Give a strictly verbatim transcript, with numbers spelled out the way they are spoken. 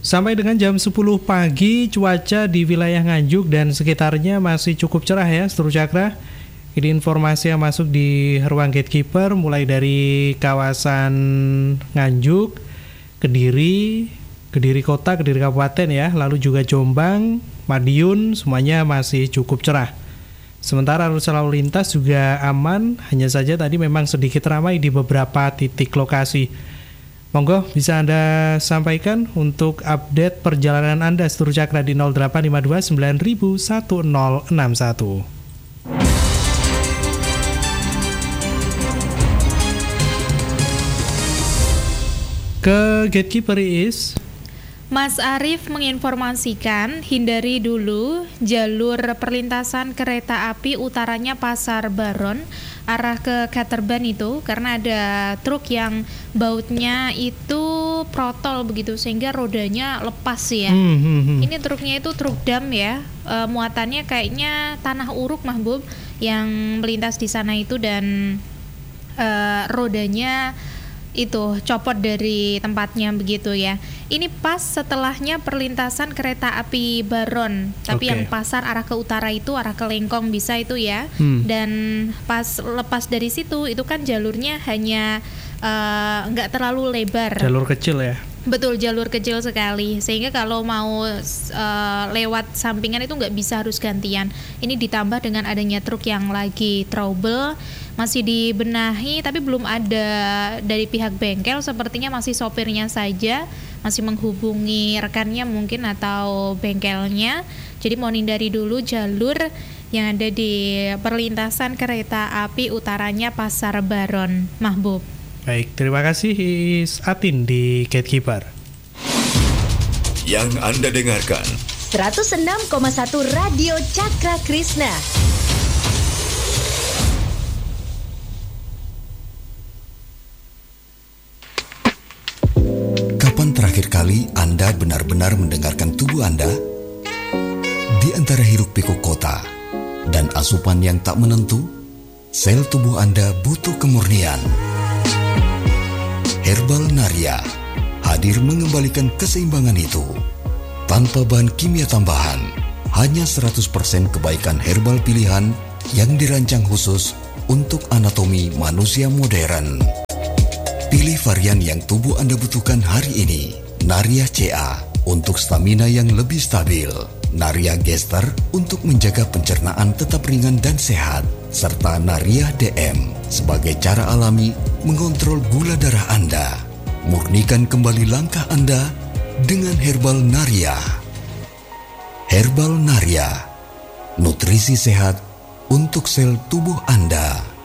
Sampai dengan jam sepuluh pagi, cuaca di wilayah Nganjuk dan sekitarnya masih cukup cerah ya, seluruh cakra. Ini informasi yang masuk di ruang gatekeeper, mulai dari kawasan Nganjuk, Kediri, Kediri Kota, Kediri Kabupaten ya, lalu juga Jombang, Madiun, semuanya masih cukup cerah. Sementara arus lalu lintas juga aman, hanya saja tadi memang sedikit ramai di beberapa titik lokasi. Monggo bisa Anda sampaikan untuk update perjalanan Anda seluruh cakra di nol delapan lima dua sembilan nol satu nol enam satu. Ke Gatekeeper is Mas Arief menginformasikan hindari dulu jalur perlintasan kereta api utaranya Pasar Baron arah ke Caterban itu karena ada truk yang bautnya itu protol begitu sehingga rodanya lepas ya. Hmm, hmm, hmm. Ini truknya itu truk dam ya, e, muatannya kayaknya tanah uruk Mahbub yang melintas di sana itu dan e, rodanya itu copot dari tempatnya begitu ya. Ini pas setelahnya perlintasan kereta api Baron, tapi okay. Yang pasar arah ke utara itu arah ke Lengkong bisa itu ya. Hmm. Dan pas lepas dari situ itu kan jalurnya hanya nggak uh, terlalu lebar. Jalur kecil ya. Betul, jalur kecil sekali sehingga kalau mau uh, lewat sampingan itu nggak bisa, harus gantian. Ini ditambah dengan adanya truk yang lagi trouble, masih dibenahi tapi belum ada dari pihak bengkel, sepertinya masih sopirnya saja masih menghubungi rekannya mungkin atau bengkelnya. Jadi mau hindari dulu jalur yang ada di perlintasan kereta api utaranya Pasar Baron, Mahbub. Baik, terima kasih Is Atin di Gatekeeper. Yang Anda dengarkan seratus enam koma satu Radio Cakra Krishna. Kapan terakhir kali Anda benar-benar mendengarkan tubuh Anda? Di antara hiruk-pikuk kota dan asupan yang tak menentu, sel tubuh Anda butuh kemurnian. Herbal Naria hadir mengembalikan keseimbangan itu. Tanpa bahan kimia tambahan, hanya seratus persen kebaikan herbal pilihan yang dirancang khusus untuk anatomi manusia modern. Pilih varian yang tubuh Anda butuhkan hari ini. Naria C A untuk stamina yang lebih stabil. Naria Gester untuk menjaga pencernaan tetap ringan dan sehat. Serta Naria D M sebagai cara alami mengontrol gula darah Anda. Murnikan kembali langkah Anda dengan Herbal Naria. Herbal Naria, nutrisi sehat untuk sel tubuh Anda.